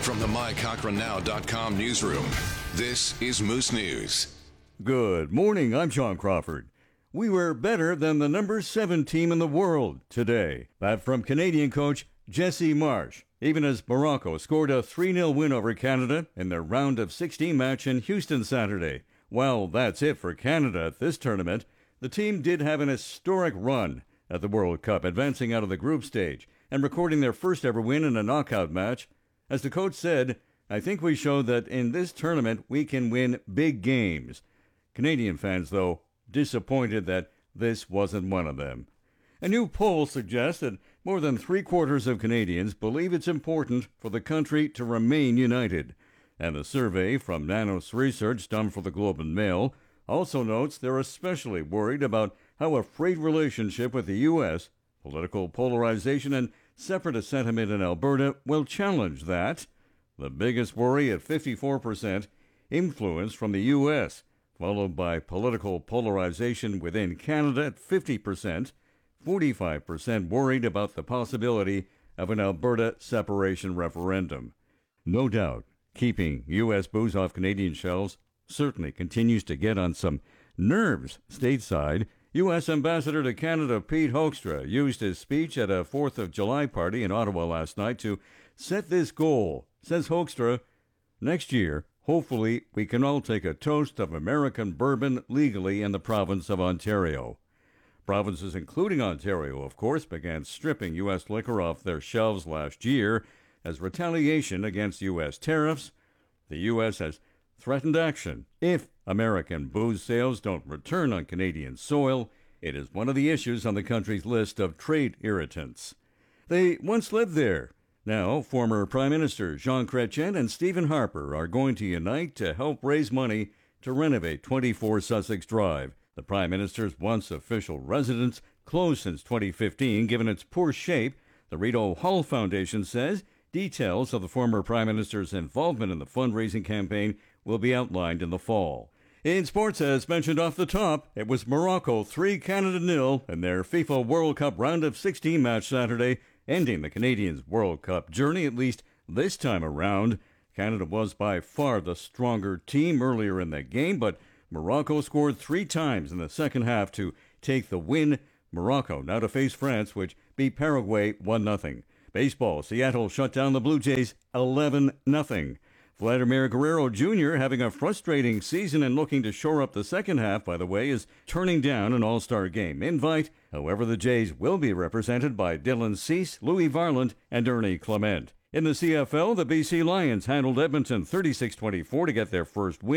From the MyCochranNow.com newsroom, this is Moose News. Good morning, I'm John Crawford. We were better than the number 7 team in the world today. That from Canadian coach Jesse Marsch, even as Morocco scored a 3-0 win over Canada in their round of 16 match in Houston Saturday. Well, that's it for Canada at this tournament. The team did have an historic run at the World Cup, advancing out of the group stage and recording their first ever win in a knockout match. As the coach said, I think we showed that in this tournament we can win big games. Canadian fans, though, disappointed that this wasn't one of them. A new poll suggests that more than 3/4 of Canadians believe it's important for the country to remain united. And the survey from Nanos Research done for the Globe and Mail also notes they're especially worried about how a frayed relationship with the U.S., political polarization, and separatist sentiment in Alberta will challenge that. The biggest worry at 54%, influence from the U.S., followed by political polarization within Canada at 50%, 45% worried about the possibility of an Alberta separation referendum. No doubt, keeping U.S. booze off Canadian shelves certainly continues to get on some nerves stateside. U.S. Ambassador to Canada Pete Hoekstra used his speech at a 4th of July party in Ottawa last night to set this goal. Says Hoekstra, next year, hopefully, we can all take a toast of American bourbon legally in the province of Ontario. Provinces, including Ontario, of course, began stripping U.S. liquor off their shelves last year as retaliation against U.S. tariffs. The U.S. has threatened action if American booze sales don't return on Canadian soil. It is one of the issues on the country's list of trade irritants. They once lived there. Now, former Prime Minister Jean Chrétien and Stephen Harper are going to unite to help raise money to renovate 24 Sussex Drive. The Prime Minister's once official residence, closed since 2015, given its poor shape. The Rideau Hall Foundation says details of the former Prime Minister's involvement in the fundraising campaign will be outlined in the fall. In sports, as mentioned off the top, it was Morocco 3, Canada 0 in their FIFA World Cup round of 16 match Saturday, ending the Canadians' World Cup journey, at least this time around. Canada was by far the stronger team earlier in the game, but Morocco scored 3 times in the second half to take the win. Morocco now to face France, which beat Paraguay 1-0. Baseball, Seattle shut down the Blue Jays 11-0. Vladimir Guerrero Jr., having a frustrating season and looking to shore up the second half, by the way, is turning down an All-Star Game invite. However, the Jays will be represented by Dylan Cease, Louis Varland, and Ernie Clement. In the CFL, the BC Lions handled Edmonton 36-24 to get their first win.